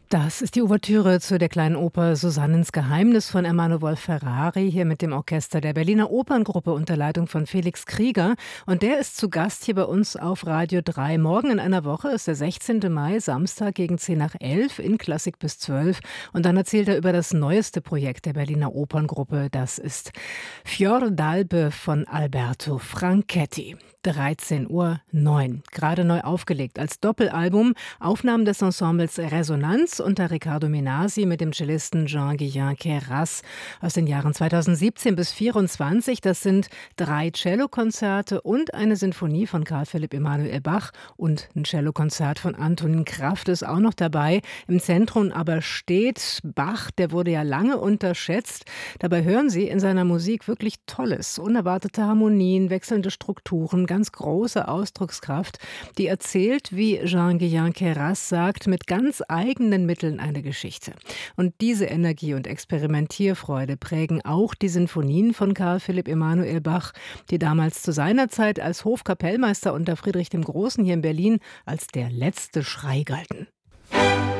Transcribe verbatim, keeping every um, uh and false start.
Das ist die Ouvertüre zu der kleinen Oper Susannens Geheimnis von Emanuel Ferrari, hier mit dem Orchester der Berliner Operngruppe unter Leitung von Felix Krieger. Und der ist zu Gast hier bei uns auf Radio drei. Morgen in einer Woche ist der sechzehnten Mai, Samstag gegen zehn nach elf in Klassik bis zwölf. Und dann erzählt er über das neueste Projekt der Berliner Operngruppe. Das ist Fior d'Albe von Alberto Franchetti. dreizehn Uhr neun, gerade neu aufgelegt als Doppelalbum, Aufnahmen des Ensembles Resonanz unter Riccardo Minasi mit dem Cellisten Jean-Guillain Queyras aus den Jahren zweitausendsiebzehn bis vierundzwanzig. Das sind drei Cellokonzerte und eine Sinfonie von Karl Philipp Emanuel Bach und ein Cellokonzert von Antonin Kraft ist auch noch dabei. Im Zentrum aber steht Bach, der wurde ja lange unterschätzt. Dabei hören Sie in seiner Musik wirklich Tolles, unerwartete Harmonien, wechselnde Strukturen, ganz große Ausdruckskraft, die erzählt, wie Jean-Guillain Queyras sagt, mit ganz eigenen Mitteln eine Geschichte. Und diese Energie und Experimentierfreude prägen auch die Sinfonien von Karl Philipp Emanuel Bach, die damals zu seiner Zeit als Hofkapellmeister unter Friedrich dem Großen hier in Berlin als der letzte Schrei galten.